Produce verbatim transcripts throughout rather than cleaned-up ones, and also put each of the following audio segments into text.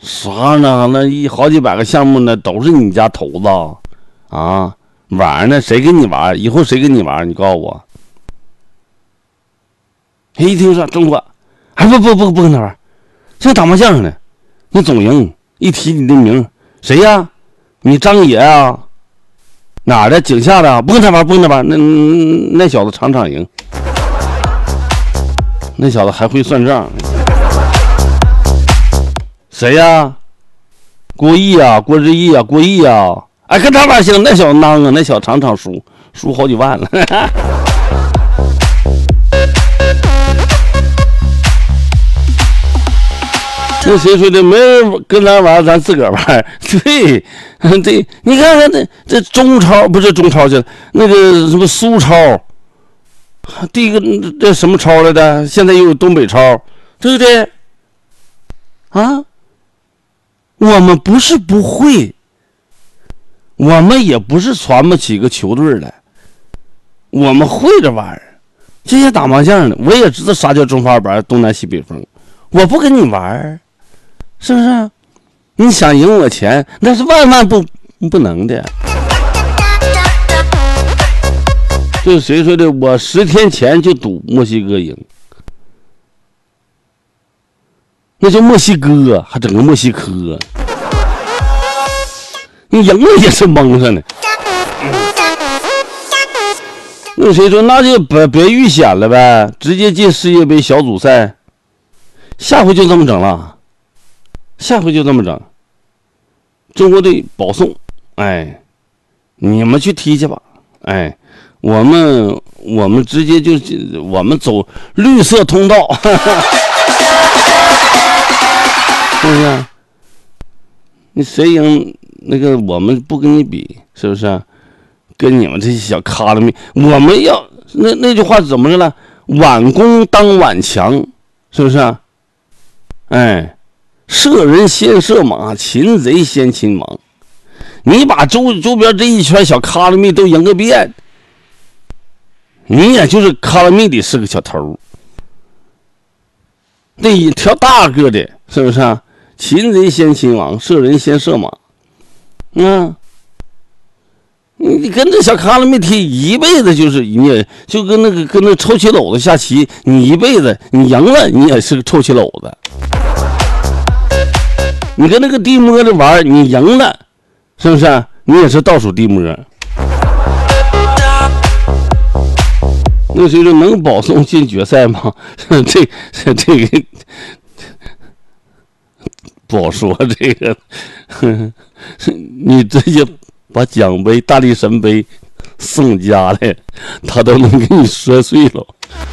啥呢？那一好几百个项目呢，都是你家头子啊！玩呢，谁跟你玩？以后谁跟你玩？你告诉我。一听说中国，哎不不不不跟他玩，像打麻将似的，你总赢。一提你的名，谁呀？你张爷啊？哪儿的？井下的？不跟他玩，不跟他玩。那那小子场场赢，那小子还会算账。谁呀？郭毅啊，郭志毅啊，郭毅啊！哎，跟他玩行，那小子囊啊，那小子场场输，输好几万了。那谁说的？没人跟咱玩，咱自个儿玩。对，对，你看看这这中超不是中超去，那个什么苏超，第一个这什么超来的？现在又有东北超，对不对？啊，我们不是不会，我们也不是传不起个球队来，我们会这玩意儿。这些打麻将的，我也知道啥叫中发板、东南西北风，我不跟你玩。是不是？你想赢我钱，那是万万不不能的。这谁说的？我十天前就赌墨西哥赢，那叫墨西哥，还整个墨西哥，你赢了也是蒙上的。那谁说？那就别别预选了呗，直接进世界杯小组赛，下回就这么整了。下回就这么整，中国队保送，哎，你们去踢去吧，哎，我们我们直接就我们走绿色通道，是不是？你谁赢那个我们不跟你比，是不是？跟你们这些小卡了米，我们要那那句话怎么着了？晚攻当晚强，是不是？哎。射人先射马，擒贼先擒王。你把周周边这一圈小卡拉米都赢个遍，你也就是卡拉米里是个小头，那一条大个的，是不是啊？擒贼先擒王，射人先射马。嗯，你跟这小卡拉米踢一辈子，就是你也就跟那个跟那臭棋篓子下棋，你一辈子你赢了，你也是个臭棋篓子。你跟那个地摸的玩，你赢了，是不是？你也是倒数地摸。那谁说能保送进决赛吗？这这这个不好说。这个，你直接把奖杯、大力神杯送家来，他都能给你摔碎了。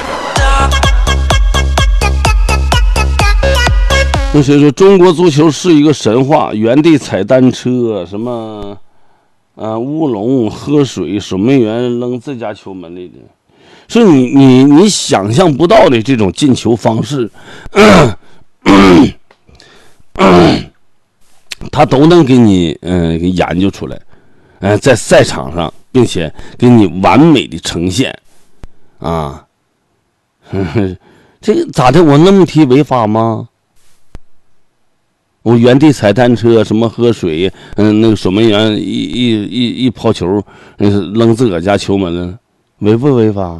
那谁说中国足球是一个神话？原地踩单车，什么啊乌龙喝水，守门员扔自家球门里的，是你你你想象不到的这种进球方式，咳咳咳他都能给你嗯、呃、给研究出来，嗯、呃，在赛场上，并且给你完美的呈现，啊，呵呵这个咋的？我那么踢违法吗？我原地踩单车，什么喝水，嗯，那个守门员一一一一抛球，扔自个家球门了，违不违法？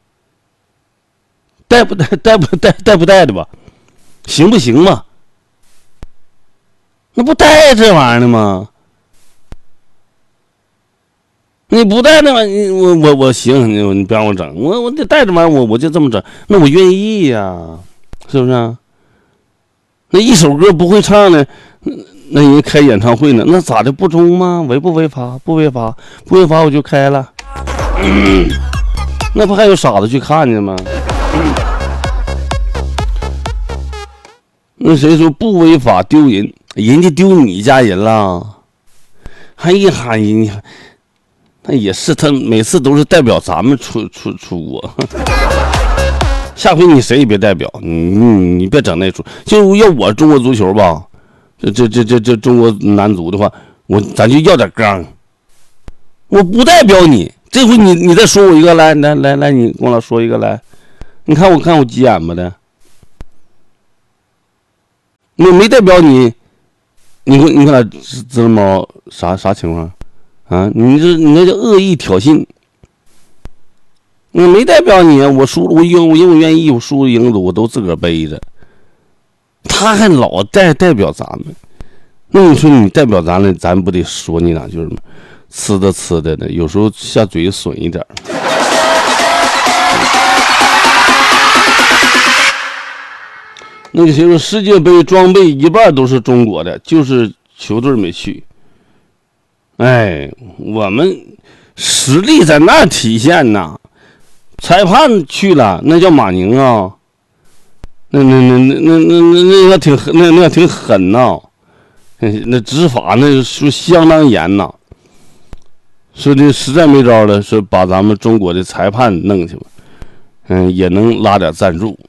带不带？带不带？带不带的吧？行不行嘛？那不带这玩意儿的吗？你不带那玩意儿，我我我行，你你别让我整，我我得带这玩意儿，我我就这么整，那我愿意呀、啊，是不是、啊？那一首歌不会唱呢，那人开演唱会呢，那咋的不中吗？违不违法？不违法，不违法我就开了。嗯、那不还有傻子去看去吗？嗯、那谁说不违法丢人？人家丢你家人了，还一喊人家，那也是他每次都是代表咱们出出出国。下回你谁也别代表，你你你别整那出。就要我中国足球吧，这这这这这中国男足的话，我咱就要点刚。我不代表你，这回你你再说我一个，来来来来，你跟我说一个来，你看我看我急眼巴的，我没代表你， 你你看他知道猫啥啥情况啊？你这你那叫恶意挑衅。那没代表你，我输我赢我赢我愿意，我输赢的我都自个儿背着。他还老代代表咱们，那你说你代表咱了，咱不得说你两句吗？呲的呲的的，有时候下嘴损一点。那个谁说世界杯装备一半都是中国的，就是球队没去。哎，我们实力在那体现呢。裁判去了，那叫马宁啊，那那那那那那那那个挺那那挺狠呐，那执法那是相当严呐。说的实在没招了，说把咱们中国的裁判弄去吧，嗯，也能拉点赞助。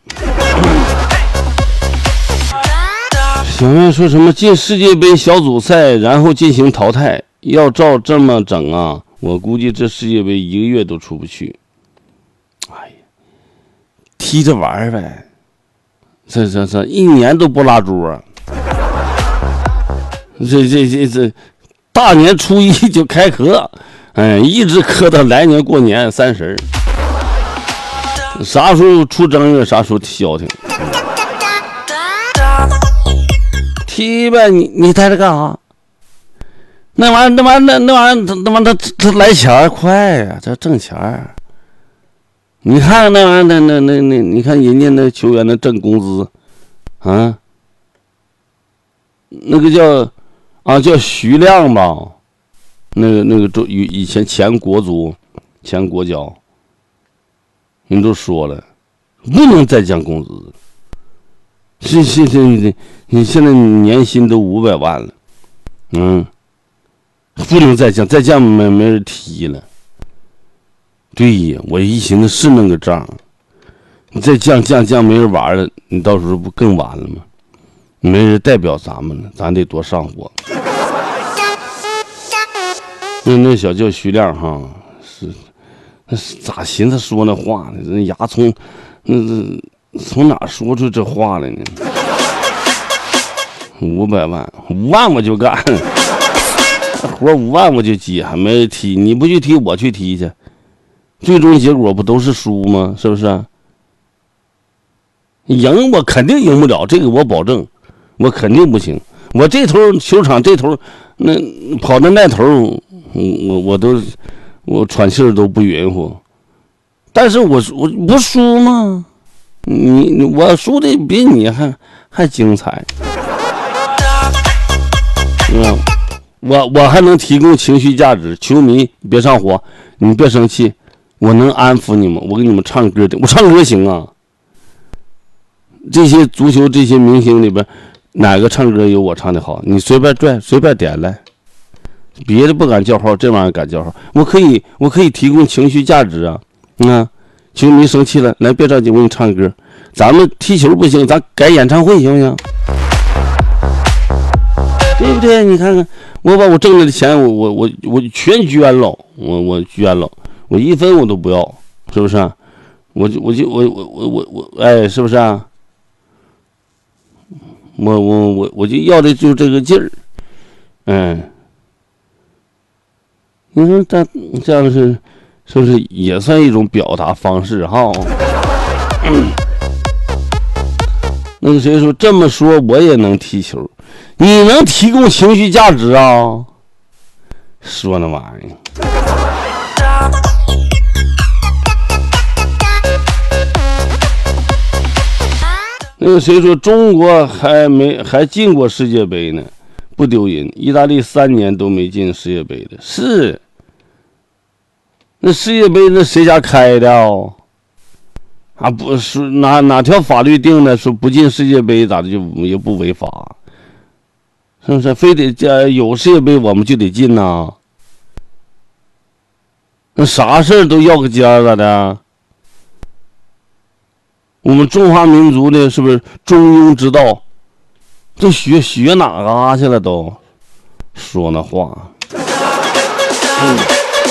小妹说什么进世界杯小组赛，然后进行淘汰，要照这么整啊，我估计这世界杯一个月都出不去。哎呀，踢着玩呗，这这这一年都不拉桌，这这这这大年初一就开课，哎，一直磕到来年过年三十，啥时候出正月啥时候消停。踢呗，你你在这干啥？那玩意儿那玩意儿那玩意儿那玩意儿他他来钱快呀、啊，这挣钱。你看那玩意儿，那那那那，你看人家那球员那挣工资，啊，那个叫啊叫徐亮吧，那个那个周以前前国足、前国脚，人都说了，不能再降工资。是是是，你你现在年薪都五百万了，嗯，不能再降，再降没没人提了。对呀，我一寻思是那个账，你再降降降没人玩了，你到时候不更完了吗？没人代表咱们了，咱得多上火。那那小叫徐亮哈，是那是咋寻思说那话呢？那牙从那那从哪说出这话来呢？五百万，五万我就干，活五万我就接，还没人踢，你不去踢，我去踢去。最终结果不都是输吗？是不是？赢我肯定赢不了，这个我保证，我肯定不行。我这头球场这头，那跑到那头，我我都我喘气儿都不匀乎。但是我我不输吗？你我输的比你还还精彩。嗯，我我还能提供情绪价值，球迷别上火，你别生气。我能安抚你们，我给你们唱歌的，我唱歌行啊。这些足球这些明星里边，哪个唱歌有我唱的好？你随便拽，随便点来。别的不敢叫号，这玩意儿敢叫号。我可以，我可以提供情绪价值啊。啊，球迷生气了，来别着急，我给你唱歌。咱们踢球不行，咱改演唱会行不行？对不对？你看看，我把我挣来的钱，我我我我全捐了，我我捐了。我一分我都不要，是不是啊？我就我就我我我我我哎，是不是啊？我我我我就要的就这个劲儿，嗯，你说这这样是是不是也算一种表达方式哈？嗯、那个谁说这么说我也能踢球，你能提供情绪价值啊？说那玩意儿。那个谁说中国还没还进过世界杯呢，不丢人。意大利三年都没进世界杯的，是那世界杯那谁家开的哦？啊，不是哪哪条法律定的说不进世界杯咋的就也不违法？是不是？非得加有世界杯我们就得进呐？那啥事儿都要个尖咋的？我们中华民族的是不是中庸之道？都学学哪嘎去了都？说那话。嗯，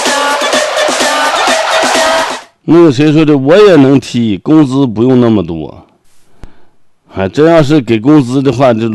那个谁说的？我也能踢，工资不用那么多。还真要是给工资的话，就